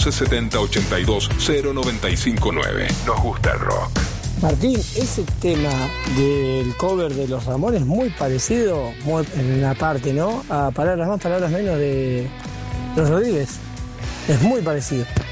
11 70 82 0959. Nos gusta el rock. Martín, ese tema del cover de Los Ramones muy parecido, en la parte, ¿no? A Palabras Más, Palabras Menos de Los Rodríguez. Es muy parecido.